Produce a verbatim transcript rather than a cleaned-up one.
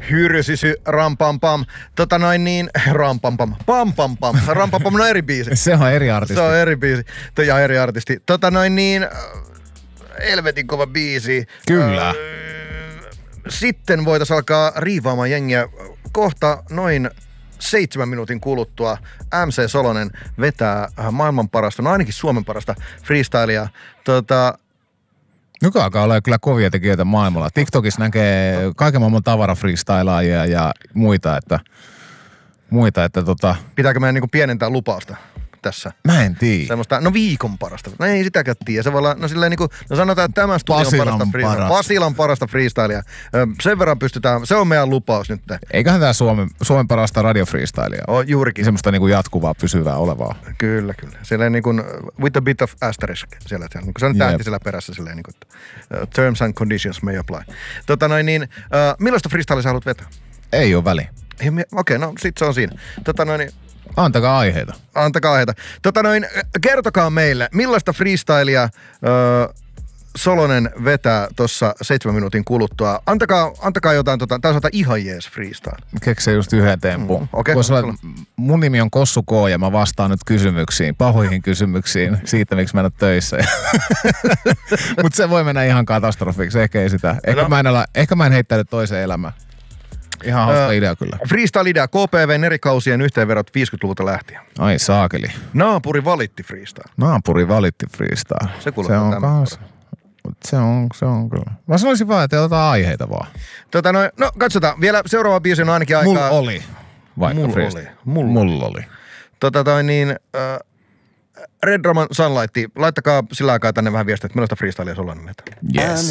Hyrsisy, rampampam. Tota noin niin, rampampam, pampampam. Rampampam on eri biisi. Se on eri artisti. Se on eri biisi. Ja eri artisti. Tota noin niin, helvetin kova biisi. Kyllä. Sitten voitaisiin alkaa riivaamaan jengiä kohta noin seitsemän minuutin kuluttua. M C Solonen vetää maailman parasta, no ainakin Suomen parasta freestylia. Tota, Nyt alkaa olla kyllä kovia tekijöitä maailmalla. TikTokissa näkee kaiken maailman tavara freestylaajia ja muita, että, muita, että tota... Pitääkö meidän niinku pienentää lupausta tässä? Mä en tiedä. Semmoista, no viikon parasta. No ei sitäkään tiedä. Se voi olla, no silleen niinku, no sanotaan, että tämän studion parasta freestylia. Pasilan parasta freestylia. Sen verran pystytään, se on meidän lupaus nyt. Eiköhän tää Suomen, Suomen parasta radio freestylia. Oh, juurikin. Semmoista niinku jatkuvaa, pysyvää olevaa. Kyllä, kyllä. Silleen niinku, with a bit of asterisk. Siellä, siellä. Se on tähti siellä perässä silleen niinku, uh, terms and conditions may apply. Tota noin niin, uh, millaista freestylia sä haluat vetää? Ei oo väliä. Okei, okay, no sit se on siinä. Tota noin niin, antakaa aiheita. Antakaa aiheita. Tota noin, kertokaa meille, millaista freestylia öö, Solonen vetää tuossa seitsemän minuutin kuluttua. Antakaa, antakaa jotain, tota, taisi ottaa ihan jees freestyle. Keksee just yhden tempun. Mm, okay. Olla, mun nimi on Kossu K ja mä vastaan nyt kysymyksiin, pahoihin kysymyksiin siitä, miksi mä en ole töissä. Mutta se voi mennä ihan katastrofiksi, ehkä ei sitä. Ehkä, no. mä, en ala, ehkä mä en heittänyt toiseen elämään. Ihan hauska uh, idea kyllä. Freestyle-idea, K P V:n eri kausien yhteenverot viisikymmentäluvulta lähtien. Ai saakeli. Naapuri valitti freestyle. Naapuri valitti freestyle. Se kuulostaa se on kans, se on, se on kyllä. Mä sanoisin vaan, että otetaan aiheita vaan. Tota no, no katsotaan. Vielä seuraava biisi on ainakin aikaa. Mulla oli. Vaikka Mulla freestyle. oli. Mulla, Mulla oli. Tota toi niin, äh, Red Roman Sunlight, laittakaa sillä aikaa tänne vähän viestiä, että millaista freestylia Solonen vetää. Yes.